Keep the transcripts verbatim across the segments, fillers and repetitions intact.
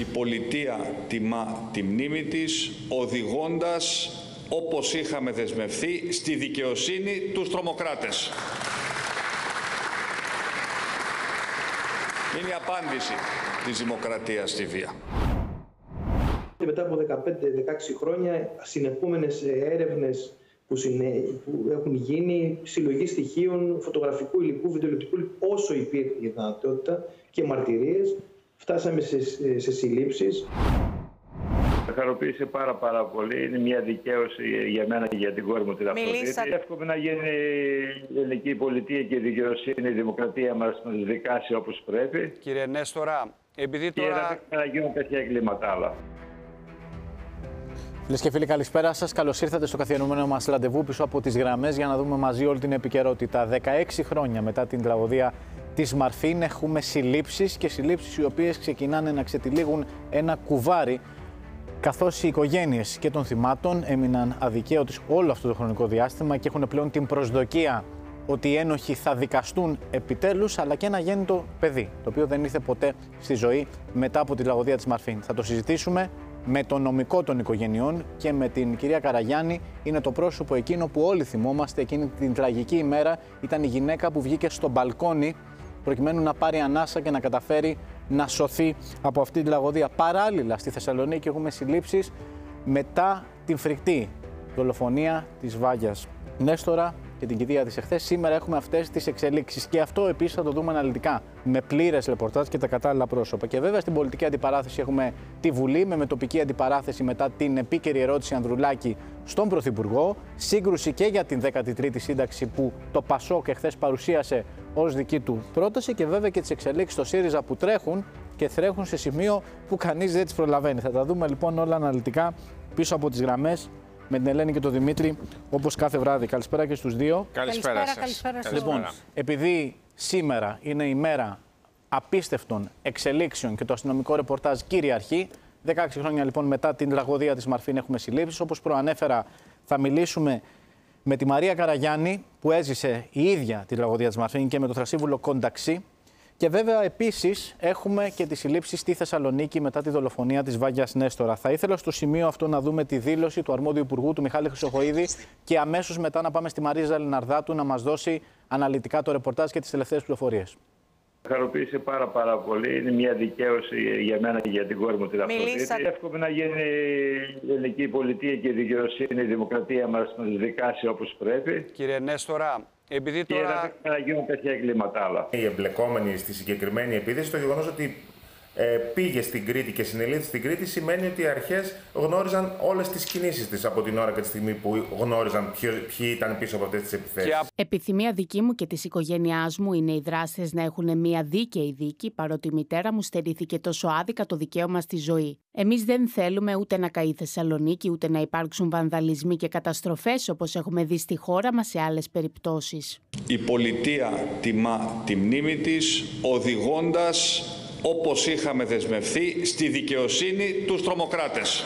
Η πολιτεία τιμά τη μνήμη της, οδηγώντας, όπως είχαμε δεσμευθεί, στη δικαιοσύνη τους τρομοκράτες. Είναι η απάντηση της δημοκρατίας στη βία. Και μετά από δεκαπέντε δεκαέξι χρόνια, συνεχούμενες έρευνες που, συνε... που έχουν γίνει, συλλογή στοιχείων, φωτογραφικού υλικού, βιντεοηλεκτρικού υλικού, όσο υπήρχε η δυνατότητα και μαρτυρίες, φτάσαμε σε, σε συλλήψεις. Με χαροποίησε πάρα πάρα πολύ. Είναι μια δικαίωση για μένα και για την κόρη μου την Αφροδίτη. Εύχομαι να γίνει η ελληνική πολιτεία και η δικαιοσύνη, η δημοκρατία μας να τις δικάσει όπως πρέπει. Κύριε Νέστορα, επειδή τώρα... Και να γίνουν τέτοια εγκλήματα άλλα. Φίλες και φίλοι, καλησπέρα σας. Καλώς ήρθατε στο καθιερωμένο μας ραντεβού πίσω από τις γραμμές για να δούμε μαζί όλη την επικαιρότητα. δεκαέξι χρόνια μετά την τραγωδία της Μαρφίν έχουμε συλλήψεις και συλλήψεις οι οποίες ξεκινάνε να ξετυλίγουν ένα κουβάρι, καθώς οι οικογένειες και των θυμάτων έμειναν αδικαίωτες όλο αυτό το χρονικό διάστημα και έχουν πλέον την προσδοκία ότι οι ένοχοι θα δικαστούν επιτέλους, αλλά και ένα γέννητο παιδί, το οποίο δεν ήρθε ποτέ στη ζωή μετά από την τραγωδία της Μαρφίν. Θα το συζητήσουμε με τον νομικό των οικογενειών και με την κυρία Καραγιάννη. Είναι το πρόσωπο εκείνο που όλοι θυμόμαστε εκείνη την τραγική ημέρα. Ήταν η γυναίκα που βγήκε στο μπαλκόνι προκειμένου να πάρει ανάσα και να καταφέρει να σωθεί από αυτή την τραγωδία. Παράλληλα, στη Θεσσαλονίκη έχουμε συλλήψεις μετά την φρικτή δολοφονία της Βάγιας Νέστορα και την κηδεία της εχθές. Σήμερα έχουμε αυτές τις εξελίξεις και αυτό επίσης θα το δούμε αναλυτικά με πλήρες ρεπορτάζ και τα κατάλληλα πρόσωπα. Και βέβαια στην πολιτική αντιπαράθεση έχουμε τη Βουλή με μετοπική αντιπαράθεση μετά την επίκαιρη ερώτηση Ανδρουλάκη στον Πρωθυπουργό. Σύγκρουση και για την δέκατη τρίτη σύνταξη που το ΠΑΣΟΚ εχθές παρουσίασε ως δική του πρόταση και βέβαια και τις εξελίξεις στο ΣΥΡΙΖΑ που τρέχουν και τρέχουν σε σημείο που κανείς δεν τις προλαβαίνει. Θα τα δούμε λοιπόν όλα αναλυτικά πίσω από τις γραμμές με την Ελένη και τον Δημήτρη, όπως κάθε βράδυ. Καλησπέρα και στους δύο. Καλησπέρα, καλησπέρα σας. Καλησπέρα σας. Λοιπόν, επειδή σήμερα είναι η μέρα απίστευτων εξελίξεων και το αστυνομικό ρεπορτάζ κυριαρχεί, δεκαέξι χρόνια λοιπόν μετά την τραγωδία της Μαρφίν έχουμε συλλήψεις. Όπως προανέφερα, θα μιλήσουμε με τη Μαρία Καραγιάννη, που έζησε η ίδια την τραγωδία της Μαρφίν, και με τον θρασίβουλο Κονταξή. Και βέβαια επίσης έχουμε και τις συλλήψεις στη Θεσσαλονίκη μετά τη δολοφονία της Βάγιας Νέστορα. Θα ήθελα στο σημείο αυτό να δούμε τη δήλωση του αρμόδιου υπουργού, του Μιχάλη Χρυσοχοΐδη, και αμέσως μετά να πάμε στη Μαρίζα Λιναρδάτου να μας δώσει αναλυτικά το ρεπορτάζ και τις τελευταίες πληροφορίες. Με χαροποίησε πάρα πάρα πολύ. Είναι μια δικαίωση για μένα και για την κόρη μου την Αφροδίτη. Εύχομαι να γίνει η ελληνική πολιτεία και η δικαιοσύνη, η δημοκρατία μας να τις δικάσει όπως πρέπει. Κύριε Νέστορα, επειδή τώρα... Και να γίνουν τέτοια εγκλήματα άλλα. Οι εμπλεκόμενοι στη συγκεκριμένη επίθεση, το γεγονός ότι ε, πήγε στην Κρήτη και συνελήφθη στην Κρήτη, σημαίνει ότι οι αρχές γνώριζαν όλες τις κινήσεις της από την ώρα και τη στιγμή που γνώριζαν ποιο, ποιοι ήταν πίσω από αυτές τις επιθέσεις. Επιθυμία δική μου και της οικογένειάς μου είναι οι δράστες να έχουν μια δίκαιη δίκη, παρότι η μητέρα μου στερήθηκε τόσο άδικα το δικαίωμα στη ζωή. Εμείς δεν θέλουμε ούτε να καεί η Θεσσαλονίκη, ούτε να υπάρξουν βανδαλισμοί και καταστροφές όπως έχουμε δει στη χώρα μας σε άλλες περιπτώσεις. Η πολιτεία τιμά τη μνήμη της, οδηγώντας, όπως είχαμε δεσμευθεί, στη δικαιοσύνη τους τρομοκράτες.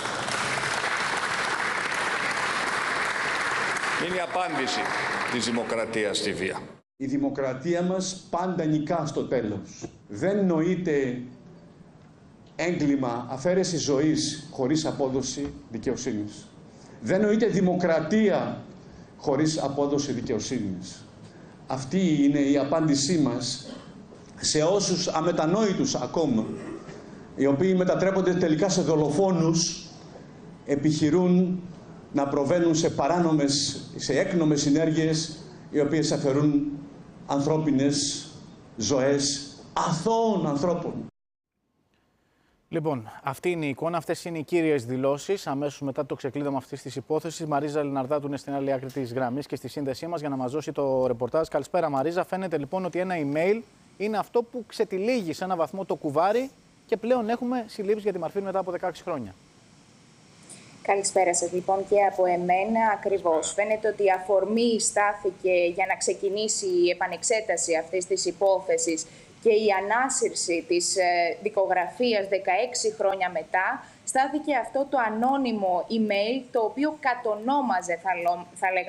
Είναι η απάντηση της δημοκρατίας στη βία. Η δημοκρατία μας πάντα νικά στο τέλος. Δεν νοείται έγκλημα αφαίρεση ζωής χωρίς απόδοση δικαιοσύνης. Δεν νοείται δημοκρατία χωρίς απόδοση δικαιοσύνης. Αυτή είναι η απάντησή μας σε όσους αμετανόητους ακόμα, οι οποίοι μετατρέπονται τελικά σε δολοφόνους, επιχειρούν να προβαίνουν σε παράνομες, σε έκνομες συνέργειες, οι οποίες αφαιρούν ανθρώπινες ζωές αθώων ανθρώπων. Λοιπόν, αυτή είναι η εικόνα, αυτές είναι οι κύριες δηλώσεις. Αμέσως μετά το ξεκλείδωμα αυτής της υπόθεσης, Μαρίζα Λιναρδάτου είναι στην άλλη άκρη της γραμμής και στη σύνδεσή μας για να μας δώσει το ρεπορτάζ. Καλησπέρα, Μαρίζα. Φαίνεται λοιπόν ότι ένα email είναι αυτό που ξετυλίγει σε ένα βαθμό το κουβάρι και πλέον έχουμε συλλήψεις για τη Μαρφίν μετά από δεκαέξι χρόνια. Καλησπέρα σας λοιπόν και από εμένα ακριβώς. Φαίνεται ότι η αφορμή στάθηκε για να ξεκινήσει η επανεξέταση αυτής της υπόθεσης και η ανάσυρση της δικογραφίας δεκαέξι χρόνια μετά, στάθηκε αυτό το ανώνυμο email, το οποίο κατονόμαζε, θα, θα λέγαμε,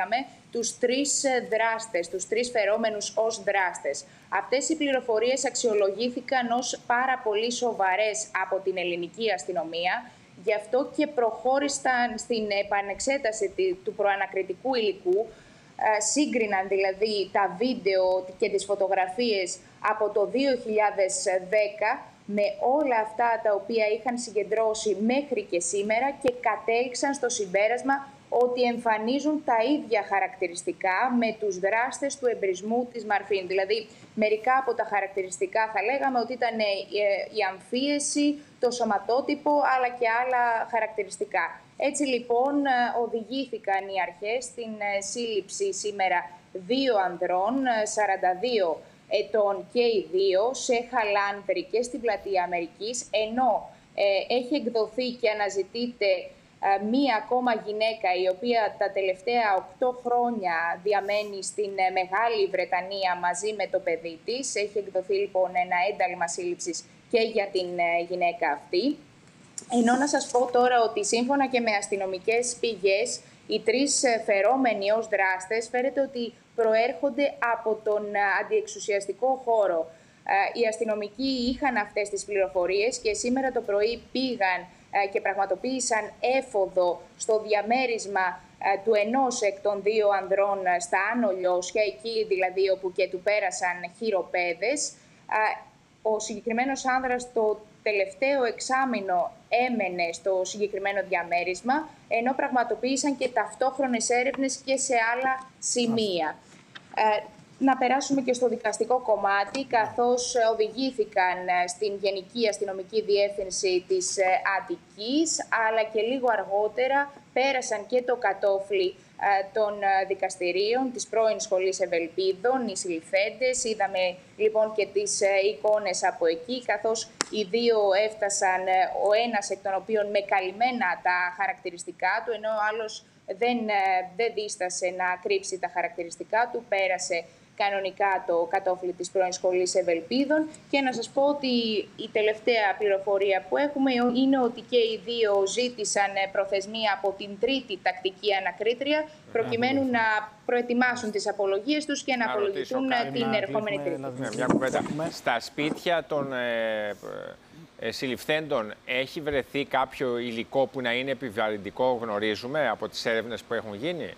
τους τρεις δράστες, τους τρεις φερόμενους ως δράστες. Αυτές οι πληροφορίες αξιολογήθηκαν ως πάρα πολύ σοβαρές από την ελληνική αστυνομία, γι' αυτό και προχώρησαν στην επανεξέταση του προανακριτικού υλικού, σύγκριναν δηλαδή τα βίντεο και τις φωτογραφίες από το δύο χιλιάδες δέκα με όλα αυτά τα οποία είχαν συγκεντρώσει μέχρι και σήμερα και κατέληξαν στο συμπέρασμα ότι εμφανίζουν τα ίδια χαρακτηριστικά με τους δράστες του εμπρισμού της Μαρφίν. Δηλαδή, μερικά από τα χαρακτηριστικά θα λέγαμε ότι ήταν η αμφίεση, το σωματότυπο, αλλά και άλλα χαρακτηριστικά. Έτσι λοιπόν οδηγήθηκαν οι αρχές στην σύλληψη σήμερα δύο ανδρών, σαράντα δύο ετών και οι δύο, σε Χαλάνδρη και στην Πλατεία Αμερικής, ενώ ε, έχει εκδοθεί και αναζητείται ε, μία ακόμα γυναίκα η οποία τα τελευταία οκτώ χρόνια διαμένει στην ε, Μεγάλη Βρετανία μαζί με το παιδί της. Έχει εκδοθεί λοιπόν ένα ένταλμα σύλληψης και για την ε, γυναίκα αυτή. Ενώ να σας πω τώρα ότι σύμφωνα και με αστυνομικές πηγές, οι τρεις φερόμενοι ως δράστες φαίνεται ότι προέρχονται από τον αντιεξουσιαστικό χώρο. Οι αστυνομικοί είχαν αυτές τις πληροφορίες και σήμερα το πρωί πήγαν και πραγματοποίησαν έφοδο στο διαμέρισμα του ενός εκ των δύο ανδρών στα Άνω Λιώσια, εκεί δηλαδή όπου και του πέρασαν χειροπέδες. Ο συγκεκριμένος άνδρας το τελευταίο εξάμηνο έμενε στο συγκεκριμένο διαμέρισμα, ενώ πραγματοποίησαν και ταυτόχρονες έρευνες και σε άλλα σημεία. Ε, να περάσουμε και στο δικαστικό κομμάτι, καθώς οδηγήθηκαν στην Γενική Αστυνομική Διεύθυνση της Αττικής, αλλά και λίγο αργότερα πέρασαν και το κατόφλι των δικαστηρίων της πρώην Σχολής Ευελπίδων, οι συλληφθέντες. Είδαμε λοιπόν και τις εικόνες από εκεί, καθώς οι δύο έφτασαν, ο ένας εκ των οποίων με καλυμμένα τα χαρακτηριστικά του, ενώ ο άλλος δεν, δεν δίστασε να κρύψει τα χαρακτηριστικά του, πέρασε κανονικά το κατόφλι της πρώην Σχολής Ευελπίδων. Και να σας πω ότι η τελευταία πληροφορία που έχουμε είναι ότι και οι δύο ζήτησαν προθεσμία από την τρίτη τακτική ανακρίτρια, προκειμένου να προετοιμάσουν τις απολογίες τους και να, να απολογηθούν την ερχόμενη τρίτη. Ναι, μια κουβέντα. Στα σπίτια των ε, ε, συλληφθέντων έχει βρεθεί κάποιο υλικό που να είναι επιβαρυντικό, γνωρίζουμε, από τις έρευνες που έχουν γίνει?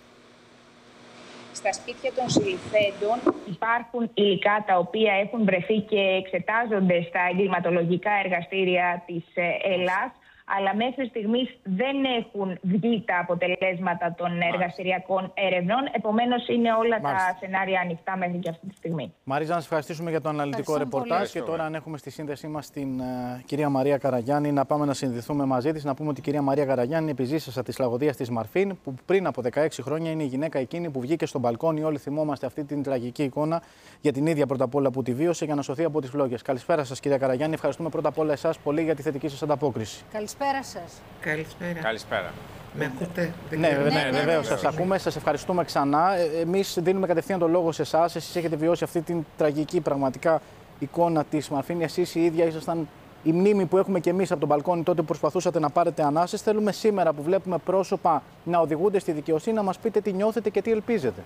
Στα σπίτια των συλληφθέντων υπάρχουν υλικά τα οποία έχουν βρεθεί και εξετάζονται στα εγκληματολογικά εργαστήρια της Ελλάς, αλλά μέχρι στιγμής δεν έχουν βγει τα αποτελέσματα των Μάλιστα. εργαστηριακών ερευνών. Επομένως, είναι όλα Μάλιστα. τα σενάρια ανοιχτά μέχρι και αυτή τη στιγμή. Μαρίζα, να σας ευχαριστήσουμε για το αναλυτικό ρεπορτάζ. Και τώρα, αν έχουμε στη σύνδεσή μας την uh, κυρία Μαρία Καραγιάννη, να πάμε να συνδεθούμε μαζί της. Να πούμε ότι η κυρία Μαρία Καραγιάννη, επιζήσασα της τραγωδίας της Μαρφίν, που πριν από δεκαέξι χρόνια είναι η γυναίκα εκείνη που βγήκε στο μπαλκόνι. Όλοι θυμόμαστε αυτή την τραγική εικόνα για την ίδια πρώτα απ' όλα που τη βίωσε για να σωθεί από τις φλόγες. Καλησπέρα σας, κυρία Καραγιάννη. Ευχαριστούμε πρώτα απ' όλα εσάς πολύ για τη θετική σας ανταπόκριση. Καλησπέρα σας. Καλησπέρα. Καλησπέρα. Με ακούτε? Ναι, ναι, ναι, ναι, βεβαίως ναι, σας ακούμε. Σας ευχαριστούμε ξανά. Εμείς δίνουμε κατευθείαν το λόγο σε εσάς. Εσείς έχετε βιώσει αυτή την τραγική πραγματικά εικόνα της Μαρφίν. Εσείς οι ίδια ήσασταν η μνήμη που έχουμε και εμείς από τον μπαλκόνι τότε που προσπαθούσατε να πάρετε ανάσες. Θέλουμε σήμερα που βλέπουμε πρόσωπα να οδηγούνται στη δικαιοσύνη να μας πείτε τι νιώθετε και τι ελπίζετε.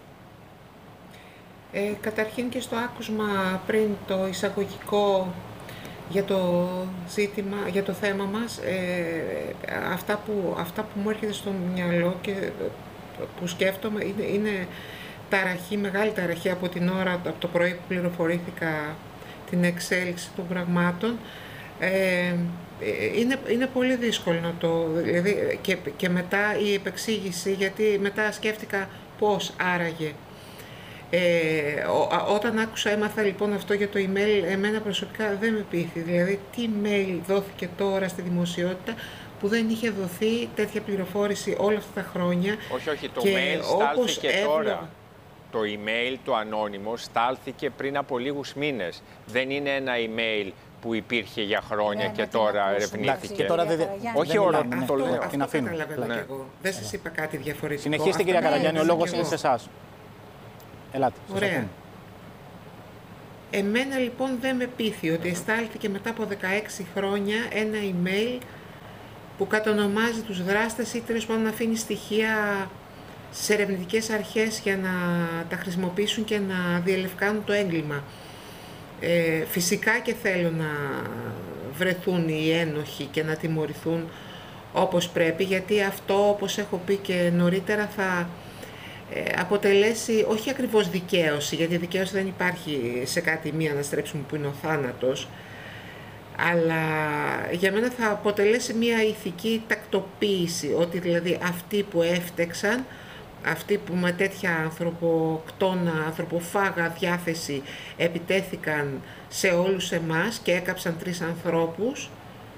Ε, καταρχήν και στο άκουσμα πριν το εισαγωγικό για το ζήτημα, για το θέμα μας, ε, αυτά, που, αυτά που μου έρχεται στο μυαλό και που σκέφτομαι είναι, είναι ταραχή, μεγάλη ταραχή από την ώρα, από το πρωί που πληροφορήθηκα την εξέλιξη των πραγμάτων. Ε, είναι, είναι πολύ δύσκολο να το, δηλαδή, και, και μετά η επεξήγηση, γιατί μετά σκέφτηκα πώς άραγε. Ε, ό, όταν άκουσα, έμαθα λοιπόν αυτό για το email, εμένα προσωπικά δεν με πείθει. Δηλαδή, τι email δόθηκε τώρα στη δημοσιότητα που δεν είχε δοθεί τέτοια πληροφόρηση όλα αυτά τα χρόνια? Όχι, όχι, το mail στάλθηκε έβλεπα... τώρα. Το email, το ανώνυμο, στάλθηκε πριν από λίγους μήνες. Δεν είναι ένα email που υπήρχε για χρόνια ναι, και τώρα ερευνήθηκε. Και τώρα δεν... Όχι ώρα, ναι, αυτό, το λέω. Αυτό καταλαβαίνω ναι. και εγώ. Δεν σας είπα κάτι διαφορετικό. Συνεχίστε, κυρία Καραγιάννη, ο λόγος είναι σε εσάς. Ελάτε, ωραία. Εμένα λοιπόν δεν με πείθει ότι εστάλθηκε μετά από δεκαέξι χρόνια ένα email που κατονομάζει τους δράστες ή τέλος πάντων αφήνει στοιχεία στις ερευνητικές αρχές για να τα χρησιμοποιήσουν και να διελευκάνουν το έγκλημα. Ε, φυσικά και θέλω να βρεθούν οι ένοχοι και να τιμωρηθούν όπως πρέπει, γιατί αυτό, όπως έχω πει και νωρίτερα, θα ε, αποτελέσει όχι ακριβώς δικαίωση, γιατί δικαίωση δεν υπάρχει σε κάτι μία να στρέψουμε που είναι ο θάνατος, αλλά για μένα θα αποτελέσει μία ηθική τακτοποίηση, ότι δηλαδή αυτοί που έφτεξαν, αυτοί που με τέτοια ανθρωποκτόνα, ανθρωποφάγα διάθεση επιτέθηκαν σε όλους εμάς και έκαψαν τρεις ανθρώπους,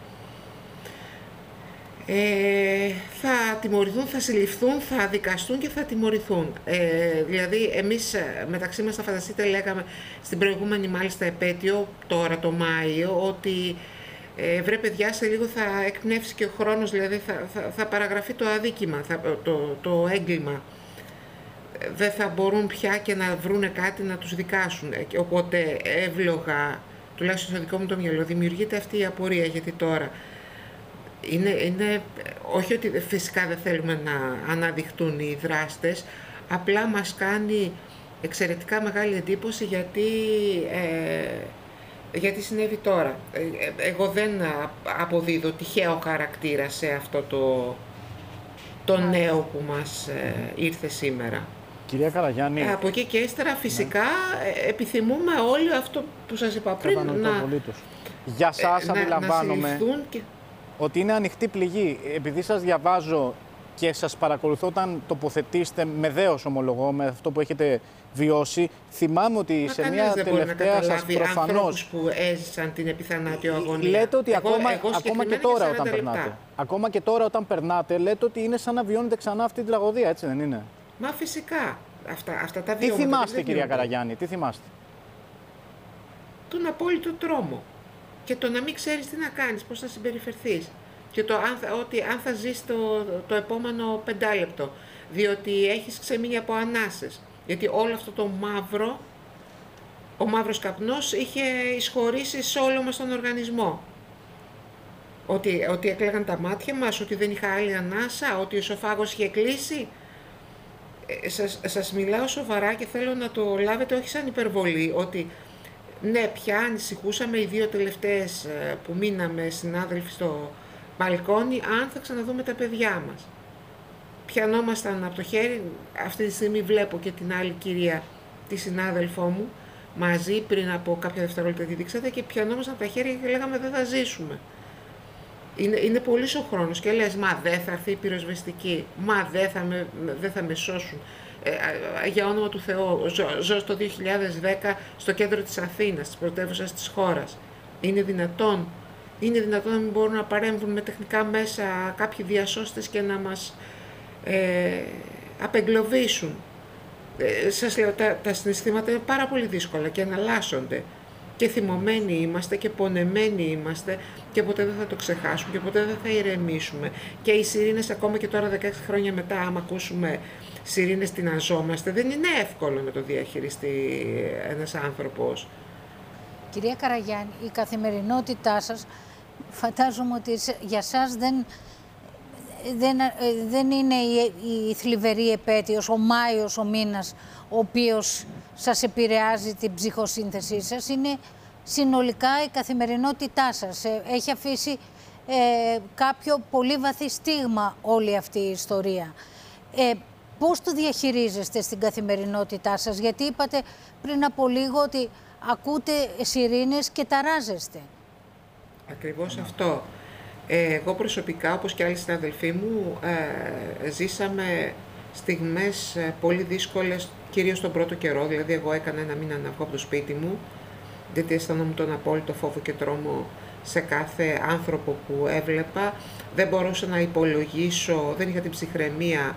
ε, θα τιμωρηθούν, θα συλληφθούν, θα δικαστούν και θα τιμωρηθούν. Ε, δηλαδή εμείς μεταξύ μας, θα φανταστείτε, λέγαμε στην προηγούμενη μάλιστα επέτειο, τώρα το Μάιο, ότι ε, βρε παιδιά, σε λίγο θα εκπνεύσει και ο χρόνος, δηλαδή θα, θα, θα παραγραφεί το αδίκημα, θα, το, το έγκλημα. Δεν θα μπορούν πια και να βρούνε κάτι να τους δικάσουν. Οπότε εύλογα, τουλάχιστον στο δικό μου το μυαλό, δημιουργείται αυτή η απορία, γιατί τώρα είναι, είναι όχι ότι φυσικά δεν θέλουμε να αναδειχτούν οι δράστες, απλά μας κάνει εξαιρετικά μεγάλη εντύπωση γιατί, ε, γιατί συνέβη τώρα. Ε, εγώ δεν αποδίδω τυχαίο χαρακτήρα σε αυτό το, το νέο που μας ε, ήρθε σήμερα. Κυρία Καραγιάννη. Από εκεί και ύστερα φυσικά ναι. επιθυμούμε όλοι αυτό που σας είπα πριν να, για σας να, αντιλαμβάνομαι να και... ότι είναι ανοιχτή πληγή. Επειδή σας διαβάζω και σας παρακολουθώ όταν τοποθετήσετε με δέος, ομολογώ, με αυτό που έχετε βιώσει, θυμάμαι ότι Μα σε μια τελευταία σας προφανώς που έζησαν την επιθανάτιο αγωνία. Λέτε ότι εγώ, ακόμα, εγώ ακόμα και τώρα όταν περνάτε. Ακόμα και τώρα όταν περνάτε, λέτε ότι είναι σαν να βιώνετε ξανά αυτή την τραγωδία, έτσι δεν είναι? Μα φυσικά. Αυτά, αυτά τα τι βιώματα. Τι θυμάστε, κυρία Καραγιάννη, τι θυμάστε? Τον απόλυτο τρόμο. Και το να μην ξέρεις τι να κάνεις, πώς θα συμπεριφερθείς. Και το αν, ότι αν θα ζεις το, το επόμενο πεντάλεπτο. Διότι έχεις ξεμείνει από ανάσες. Γιατί όλο αυτό το μαύρο, ο μαύρος καπνός είχε εισχωρήσει σε όλο μας τον οργανισμό. Ότι, ότι έκλαιγαν τα μάτια μας, ότι δεν είχα άλλη ανάσα, ότι ο εσωφάγος είχε κλείσει. Ε, σας, σας μιλάω σοβαρά και θέλω να το λάβετε όχι σαν υπερβολή, ότι ναι, πια ανησυχούσαμε οι δύο τελευταίες που μείναμε συνάδελφοι στο μπαλκόνι, αν θα ξαναδούμε τα παιδιά μας. Πιανόμασταν από το χέρι, αυτή τη στιγμή βλέπω και την άλλη κυρία, τη συνάδελφό μου, μαζί πριν από κάποια δευτερόλεπτα τη δείξατε και πιανόμασταν από τα χέρια και λέγαμε δεν θα ζήσουμε. Είναι, είναι πολύς ο χρόνος και λες, μα δεν θα έρθει η πυροσβεστική, μα δεν θα με, δεν θα με σώσουν. Ε, για όνομα του Θεού, ζω, ζω στο δύο χιλιάδες δέκα στο κέντρο της Αθήνας, της πρωτεύουσας της χώρας. Είναι δυνατόν, είναι δυνατόν να μην μπορούν να παρέμβουν με τεχνικά μέσα κάποιοι διασώστες και να μας ε, απεγκλωβίσουν. Ε, σας λέω, τα, τα συναισθήματα είναι πάρα πολύ δύσκολα και εναλλάσσονται. Και θυμωμένοι είμαστε και πονεμένοι είμαστε και ποτέ δεν θα το ξεχάσουμε και ποτέ δεν θα ηρεμήσουμε. Και οι σιρήνες ακόμα και τώρα δεκαέξι χρόνια μετά, άμα ακούσουμε σιρήνες τειναζόμαστε, δεν είναι εύκολο να το διαχειριστεί ένας άνθρωπος. Κυρία Καραγιάννη, η καθημερινότητά σας φαντάζομαι ότι για σας δεν, δεν, δεν είναι η, η θλιβερή επέτειος, ο Μάιος ο μήνας, ο οποίος σας επηρεάζει την ψυχοσύνθεσή σας, είναι συνολικά η καθημερινότητά σας. Έχει αφήσει ε, κάποιο πολύ βαθύ στίγμα όλη αυτή η ιστορία. Ε, πώς το διαχειρίζεστε στην καθημερινότητά σας, γιατί είπατε πριν από λίγο ότι ακούτε σιρήνες και ταράζεστε. Ακριβώς αυτό. Ε, εγώ προσωπικά, όπως και άλλοι συναδελφοί μου, ε, ζήσαμε στιγμές πολύ δύσκολες, κυρίως τον πρώτο καιρό. Δηλαδή, εγώ έκανα ένα μήνα να βγω από το σπίτι μου, γιατί αισθανόμουν τον απόλυτο φόβο και τρόμο σε κάθε άνθρωπο που έβλεπα. Δεν μπορούσα να υπολογίσω, δεν είχα την ψυχραιμία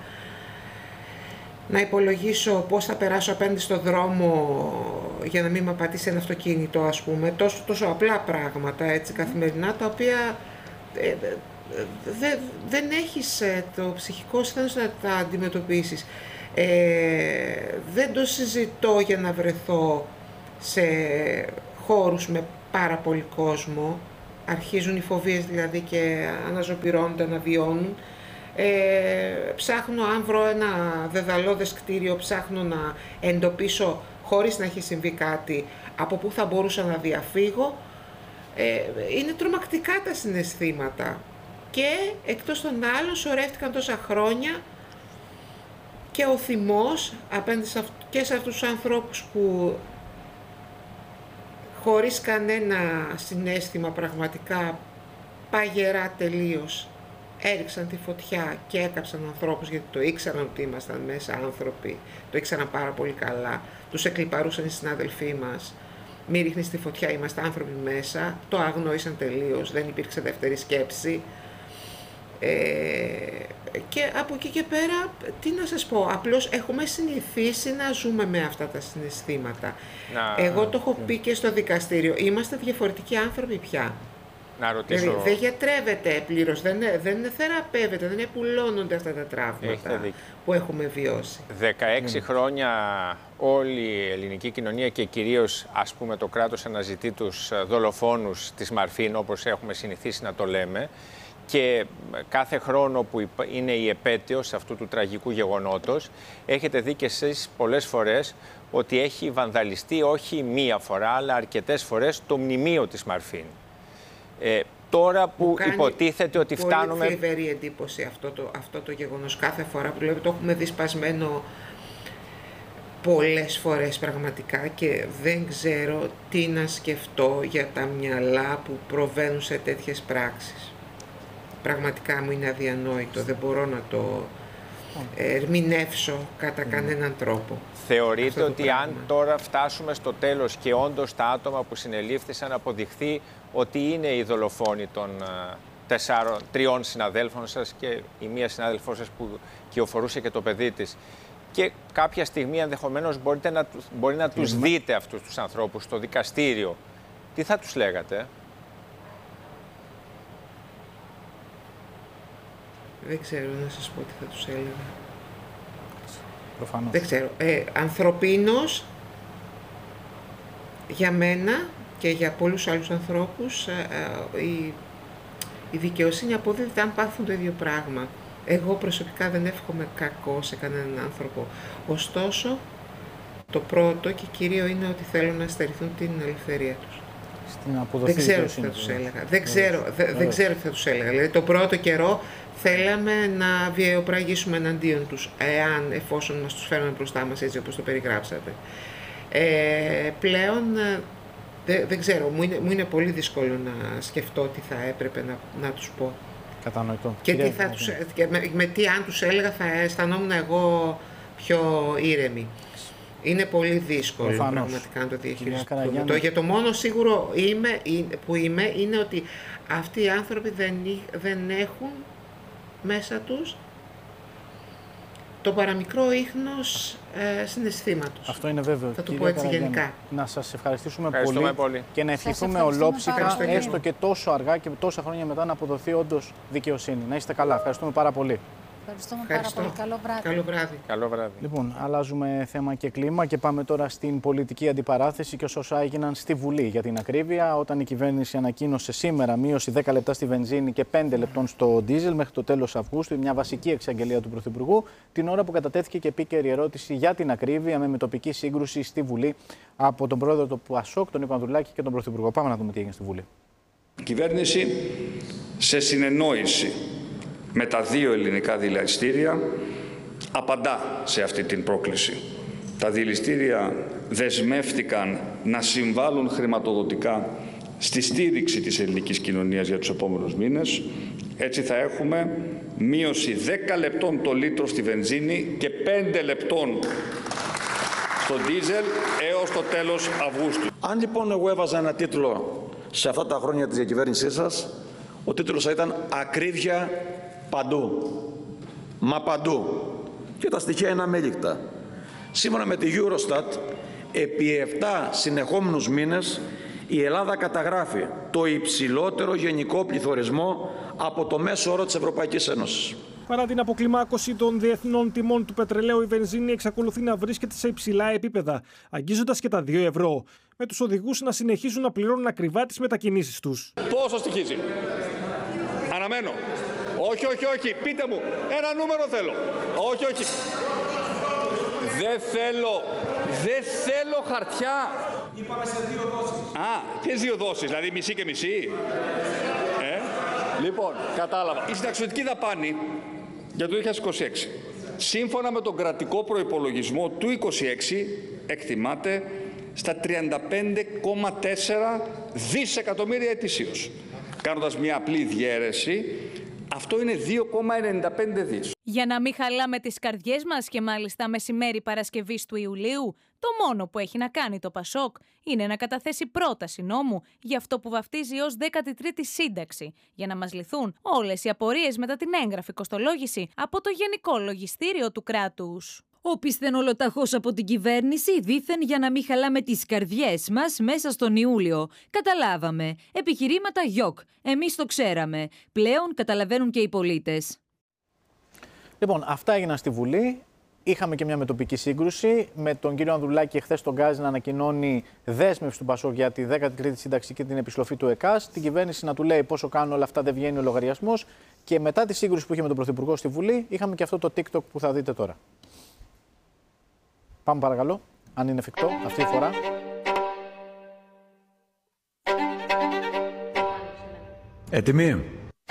να υπολογίσω πώς θα περάσω απέναντι στο δρόμο για να μην με πατήσει ένα αυτοκίνητο, ας πούμε. Τόσο, τόσο απλά πράγματα, έτσι, καθημερινά, τα οποία ε, δε, δεν έχεις το ψυχικό σθένος να τα αντιμετωπίσεις. Ε, δεν το συζητώ για να βρεθώ σε χώρους με πάρα πολύ κόσμο. Αρχίζουν οι φοβίες δηλαδή και αναζωπυρώνονται, αναβιώνουν. Ε, ψάχνω, αν βρω ένα δεδαλώδες κτίριο, ψάχνω να εντοπίσω, χωρίς να έχει συμβεί κάτι, από πού θα μπορούσα να διαφύγω. Ε, είναι τρομακτικά τα συναισθήματα. Και εκτός των άλλων σωρεύτηκαν τόσα χρόνια και ο θυμός απέναντι σε αυτού, και σε αυτούς τους ανθρώπους που χωρίς κανένα συναίσθημα πραγματικά παγερά τελείως έριξαν τη φωτιά και έκαψαν ανθρώπους, γιατί το ήξεραν ότι ήμασταν μέσα άνθρωποι, το ήξεραν πάρα πολύ καλά, τους εκλιπαρούσαν οι συνάδελφοί μας. Μη ρίχνεις τη φωτιά, είμαστε άνθρωποι μέσα, το αγνόησαν τελείως, δεν υπήρξε δεύτερη σκέψη. Ε, και από εκεί και πέρα, τι να σας πω, απλώς έχουμε συνηθίσει να ζούμε με αυτά τα συναισθήματα. Να, Εγώ το έχω πει και στο δικαστήριο, είμαστε διαφορετικοί άνθρωποι πια. Να ρωτήσω... Δηλαδή, δεν γιατρεύεται πλήρως, δεν, δεν θεραπεύεται, δεν επουλώνονται αυτά τα τραύματα που έχουμε βιώσει. δεκαέξι mm. χρόνια όλη η ελληνική κοινωνία και κυρίως, ας πούμε, το κράτος αναζητεί τους δολοφόνους της Μαρφίν, όπως έχουμε συνηθίσει να το λέμε, και κάθε χρόνο που είναι η επέτειος αυτού του τραγικού γεγονότος, έχετε δει και εσείς πολλές φορές ότι έχει βανδαλιστεί όχι μία φορά, αλλά αρκετές φορές το μνημείο της Μαρφίν. Ε, τώρα που υποτίθεται ότι πολύ φτάνουμε... Πολύ θλιβερή εντύπωση αυτό το, αυτό το γεγονός. Κάθε φορά που λέω, το έχουμε δει σπασμένο πολλές φορές πραγματικά και δεν ξέρω τι να σκεφτώ για τα μυαλά που προβαίνουν σε τέτοιες πράξεις. Πραγματικά μου είναι αδιανόητο, δεν μπορώ να το ερμηνεύσω κατά κανέναν τρόπο. Θεωρείτε ότι πράγμα. αν τώρα φτάσουμε στο τέλος και όντως τα άτομα που συνελήφθησαν αποδειχθεί ότι είναι οι δολοφόνοι των τεσσάρων, τριών συναδέλφων σας και η μία συνάδελφός σας που κυοφορούσε και το παιδί της, και κάποια στιγμή ενδεχομένως μπορείτε να, μπορεί να τους δείτε αυτούς τους ανθρώπους στο δικαστήριο, τι θα τους λέγατε? Δεν ξέρω να σας πω τι θα τους έλεγα. Προφανώς. Δεν ξέρω. Ε, ανθρωπίνος, για μένα και για πολλούς άλλους ανθρώπους, ε, ε, η, η δικαιοσύνη αποδίδεται αν πάθουν το ίδιο πράγμα. Εγώ προσωπικά δεν εύχομαι κακό σε κανέναν άνθρωπο. Ωστόσο, το πρώτο και κύριο είναι ότι θέλουν να στερηθούν την ελευθερία τους. Δεν ξέρω τι θα τους έλεγα. Δεν ξέρω, δε, δεν ξέρω τι θα τους έλεγα. Δηλαδή, το πρώτο καιρό θέλαμε να βιαιοπραγήσουμε εναντίον τους, εάν, εφόσον μας τους φέρνουν μπροστά μας έτσι όπως το περιγράψατε. Ε, πλέον, δε, δεν ξέρω, μου είναι, μου είναι πολύ δύσκολο να σκεφτώ τι θα έπρεπε να, να τους πω. Κατανοητό. Και, τι θα τους, και με, με τι αν τους έλεγα θα αισθανόμουν εγώ πιο ήρεμη. Είναι πολύ δύσκολο Προφανώς. πραγματικά να το διαχειριστούμε. Το, για το μόνο σίγουρο είμαι, που είμαι είναι ότι αυτοί οι άνθρωποι δεν, δεν έχουν μέσα τους το παραμικρό ίχνος ε, συναισθήματος. Αυτό είναι βέβαιο. Θα το πω έτσι γενικά. Να σας ευχαριστήσουμε πολύ, πολύ και να ευχηθούμε ολόψυχα, έστω και τόσο αργά και τόσα χρόνια μετά, να αποδοθεί όντως δικαιοσύνη. Να είστε καλά. Ευχαριστούμε πάρα πολύ. Ευχαριστούμε Ευχαριστώ. πάρα πολύ. Καλό βράδυ. Καλό βράδυ. Καλό βράδυ. Λοιπόν, αλλάζουμε θέμα και κλίμα και πάμε τώρα στην πολιτική αντιπαράθεση και όσα έγιναν στη Βουλή. Για την ακρίβεια, όταν η κυβέρνηση ανακοίνωσε σήμερα μείωση δέκα λεπτά στη βενζίνη και πέντε λεπτών στο ντίζελ μέχρι το τέλος Αυγούστου, μια βασική εξαγγελία του Πρωθυπουργού, την ώρα που κατατέθηκε και επίκαιρη ερώτηση για την ακρίβεια με μετοπική σύγκρουση στη Βουλή από τον πρόεδρο του ΠΑΣΟΚ, τον Ιππανδρουλάκη, και τον Πρωθυπουργό. Πάμε να δούμε τι έγινε στη Βουλή. Η κυβέρνηση, σε συνεννόηση με τα δύο ελληνικά δηληστήρια, απαντά σε αυτή την πρόκληση. Τα δηληστήρια δεσμεύτηκαν να συμβάλλουν χρηματοδοτικά στη στήριξη της ελληνικής κοινωνίας για τους επόμενους μήνες. Έτσι θα έχουμε μείωση δέκα λεπτών το λίτρο στη βενζίνη και πέντε λεπτών στο ντίζελ έως το τέλος Αυγούστου. Αν λοιπόν εγώ έβαζα ένα τίτλο σε αυτά τα χρόνια της διακυβέρνησής σας, ο τίτλος θα ήταν «Ακρίβεια παντού». Μα παντού. Και τα στοιχεία είναι αμέλικτα. Σύμφωνα με τη Eurostat, επί επτά συνεχόμενους μήνες η Ελλάδα καταγράφει το υψηλότερο γενικό πληθωρισμό από το μέσο όρο της Ευρωπαϊκής Ένωσης. Παρά την αποκλιμάκωση των διεθνών τιμών του πετρελαίου, η βενζίνη εξακολουθεί να βρίσκεται σε υψηλά επίπεδα, αγγίζοντας και τα δύο ευρώ, με τους οδηγούς να συνεχίζουν να πληρώνουν ακριβά τις μετακινήσεις τους. Πόσο στοιχίζει? Αναμένω. Όχι, όχι, όχι. Πείτε μου. Ένα νούμερο θέλω. Όχι, όχι. Δεν θέλω. Δεν θέλω χαρτιά. Είπαμε σε δύο δόσεις. Α, ποιες δύο δόσεις, δηλαδή μισή και μισή. Ε, λοιπόν, κατάλαβα. Η συνταξιωτική δαπάνη για το δύο χιλιάδες είκοσι έξι, σύμφωνα με τον κρατικό προϋπολογισμό του είκοσι έξι, εκτιμάται στα τριάντα πέντε κόμμα τέσσερα δισεκατομμύρια ετησίως. Κάνοντας μια απλή διαίρεση, αυτό είναι δύο κόμμα ενενήντα πέντε δις. Για να μην χαλάμε τις καρδιές μας και μάλιστα μεσημέρι Παρασκευής του Ιουλίου, το μόνο που έχει να κάνει το Πασόκ είναι να καταθέσει πρόταση νόμου για αυτό που βαφτίζει ως δέκατη τρίτη σύνταξη, για να μας λυθούν όλες οι απορίες μετά την έγγραφη κοστολόγηση από το Γενικό Λογιστήριο του κράτους. Ο πισθενολοταχός από την κυβέρνηση δήθεν για να μην χαλάμε τις καρδιές μας μέσα στον Ιούλιο. Καταλάβαμε. Επιχειρήματα γιοκ. Εμείς το ξέραμε. Πλέον καταλαβαίνουν και οι πολίτες. Λοιπόν, αυτά έγιναν στη Βουλή. Είχαμε και μια μετοπική σύγκρουση με τον κύριο Ανδρουλάκη εχθές τον Γκάζι να ανακοινώνει δέσμευση του Πασόκ για τη δέκατη τρίτη σύνταξη και την επιστροφή του ΕΚΑΣ. Την κυβέρνηση να του λέει πόσο κάνουν όλα αυτά, δεν βγαίνει ο λογαριασμός. Και μετά τη σύγκρουση που είχε με τον Πρωθυπουργό στη Βουλή, είχαμε και αυτό το TikTok που θα δείτε τώρα. Πάμε παρακαλώ, αν είναι εφικτό αυτή τη φορά. Έτοιμοι.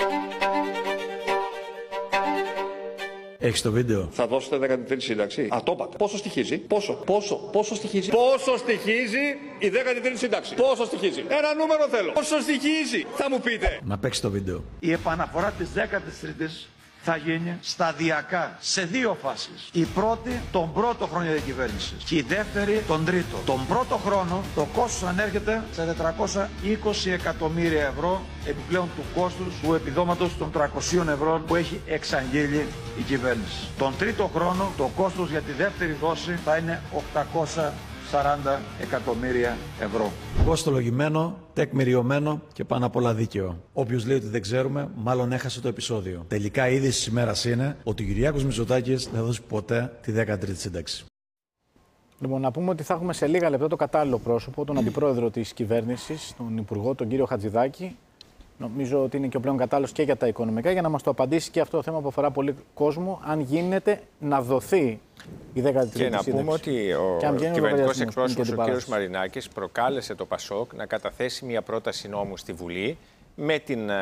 Έχεις το βίντεο. Θα δώσετε δέκατη τρίτη σύνταξη. Α, το είπατε. Πόσο στοιχίζει. Πόσο. Πόσο. Πόσο στοιχίζει. Πόσο στοιχίζει η δέκατη τρίτη σύνταξη. Πόσο στοιχίζει. Ένα νούμερο θέλω. Πόσο στοιχίζει. Θα μου πείτε. Να παίξει το βίντεο. Η επαναφορά της δέκατης τρίτης θα γίνει σταδιακά σε δύο φάσεις. Η πρώτη τον πρώτο χρόνο διακυβέρνησης και η δεύτερη τον τρίτο. Τον πρώτο χρόνο το κόστος ανέρχεται σε τετρακόσια είκοσι εκατομμύρια ευρώ επιπλέον του κόστους του επιδόματος των τριακοσίων ευρώ που έχει εξαγγείλει η κυβέρνηση. Τον τρίτο χρόνο το κόστος για τη δεύτερη δόση θα είναι οκτακόσια σαράντα εκατομμύρια ευρώ. Κοστολογημένο, τεκμηριωμένο και πάνω απ' όλα δίκαιο. Όποιος λέει ότι δεν ξέρουμε, μάλλον έχασε το επεισόδιο. Τελικά η είδηση της ημέρας είναι ότι ο Κυριάκος Μητσοτάκης δεν θα δώσει ποτέ τη δέκατη τρίτη σύνταξη. Λοιπόν, να πούμε ότι θα έχουμε σε λίγα λεπτά το κατάλληλο πρόσωπο, τον αντιπρόεδρο της κυβέρνησης, τον Υπουργό, τον κύριο Χατζηδάκη. Νομίζω ότι είναι και ο πλέον κατάλληλος και για τα οικονομικά, για να μας το απαντήσει και αυτό το θέμα που αφορά πολύ κόσμο, αν γίνεται να δοθεί η δέκατη τρίτη σύνταξη. Και να πούμε ότι ο κυβερνητικός εκπρόσωπος, ο κ. Μαρινάκης, προκάλεσε το Πασόκ να καταθέσει μια πρόταση νόμου στη Βουλή με την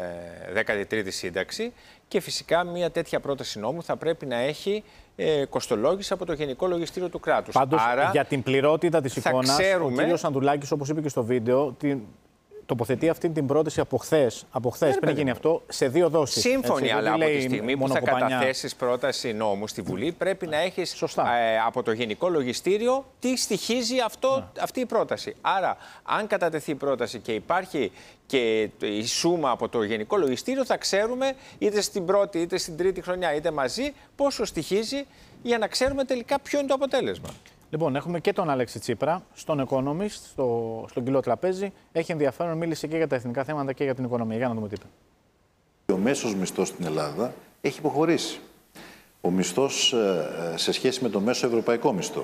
δέκατη τρίτη σύνταξη και φυσικά μια τέτοια πρόταση νόμου θα πρέπει να έχει ε, κοστολόγηση από το Γενικό Λογιστήριο του κράτους. Πάντως, Άρα, για την πληρότητα της εικόνας, ξέρουμε... ο κ. Ανδρουλάκης, όπως είπε και στο βίντεο, την... τοποθετεί αυτή την πρόταση από χθες, από χθες πριν γίνει αυτό, σε δύο δόσεις. Σύμφωνοι, έτσι, αλλά από τη στιγμή που θα κοπανιά... καταθέσεις πρόταση νόμου στη Βουλή, πρέπει να έχεις ε, από το Γενικό Λογιστήριο τι στοιχίζει αυτό, ναι. αυτή η πρόταση. Άρα, αν κατατεθεί η πρόταση και υπάρχει και η σούμα από το Γενικό Λογιστήριο, θα ξέρουμε είτε στην πρώτη είτε στην τρίτη χρονιά είτε μαζί πόσο στοιχίζει για να ξέρουμε τελικά ποιο είναι το αποτέλεσμα. Λοιπόν, έχουμε και τον Αλέξη Τσίπρα στον Economist, στο, στον κιλό τραπέζι. Έχει ενδιαφέρον, μίλησε και για τα εθνικά θέματα και για την οικονομία. Για να δούμε τι είπε. Ο μέσος μισθός στην Ελλάδα έχει υποχωρήσει. Ο μισθός σε σχέση με το μέσο ευρωπαϊκό μισθό.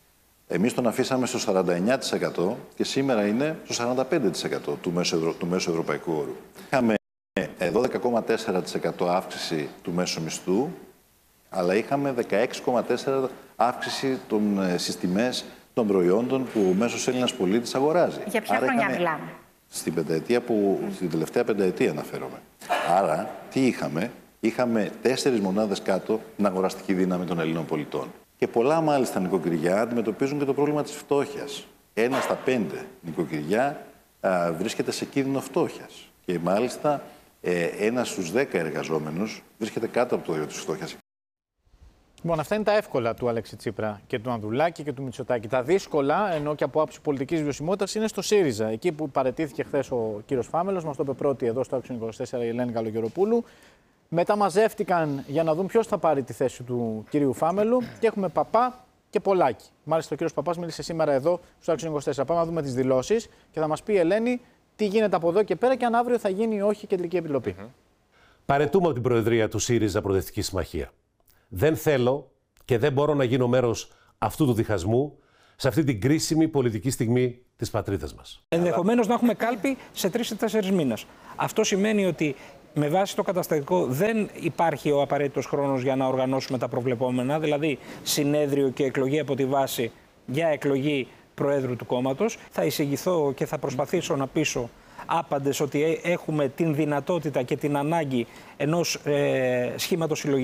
Εμείς τον αφήσαμε στο σαράντα εννέα τοις εκατό και σήμερα είναι στο σαράντα πέντε τοις εκατό του μέσου, ευρω... του μέσου ευρωπαϊκού όρου. Είχαμε δώδεκα κόμμα τέσσερα τοις εκατό αύξηση του μέσου μισθού, αλλά είχαμε δεκαέξι κόμμα τέσσερα τοις εκατό αύξηση των, στις τιμές των προϊόντων που ο μέσος Έλληνας πολίτης αγοράζει. Για ποια Άρα χρονιά είχαμε, μιλάμε? Στην πενταετία που, mm. στην τελευταία πενταετία αναφέρομαι. Άρα, τι είχαμε? Είχαμε τέσσερις μονάδες κάτω την αγοραστική δύναμη των Ελλήνων πολιτών. Και πολλά μάλιστα νοικοκυριά αντιμετωπίζουν και το πρόβλημα της φτώχειας. Ένα στα πέντε νοικοκυριά α, βρίσκεται σε κίνδυνο φτώχειας. Και μάλιστα ε, ένα στους δέκα εργαζόμενους βρίσκεται κάτω από το όριο της φτώχειας. Λοιπόν, αυτά είναι τα εύκολα του Αλέξη Τσίπρα και του Ανδρουλάκη και του Μητσοτάκη. Τα δύσκολα, ενώ και από άψη πολιτικής βιωσιμότητας, είναι στο ΣΥΡΙΖΑ. Εκεί που παραιτήθηκε χθες ο κύριος Φάμελος, μας το είπε πρώτη εδώ στο Άξιο είκοσι τέσσερα η Ελένη Καλογεροπούλου. Μετά μαζεύτηκαν για να δουν ποιος θα πάρει τη θέση του κυρίου Φάμελου και έχουμε Παπά και Πολάκη. Μάλιστα, ο κύριος Παπάς μίλησε σήμερα εδώ στο Άξιο είκοσι τέσσερα. Πάμε να δούμε τις δηλώσεις και θα μας πει η Ελένη τι γίνεται από εδώ και πέρα και αν αύριο θα γίνει ή όχι κεντρική επιτροπή. Mm-hmm. Παρετούμε από την Προεδρία του ΣΥΡΙΖΑ Προοδευτική Συμμαχία. Δεν θέλω και δεν μπορώ να γίνω μέρος αυτού του διχασμού σε αυτή την κρίσιμη πολιτική στιγμή της πατρίδας μας. Ενδεχομένως να έχουμε κάλπη σε τρεις ή τέσσερις μήνες. Αυτό σημαίνει ότι Με βάση το καταστατικό δεν υπάρχει ο απαραίτητος χρόνος για να οργανώσουμε τα προβλεπόμενα, δηλαδή συνέδριο και εκλογή από τη βάση για εκλογή Προέδρου του κόμματος. Θα εισηγηθώ και θα προσπαθήσω να πείσω άπαντες ότι έχουμε την δυνατότητα και την ανάγκη ενός ε, σχήματος συλλογικής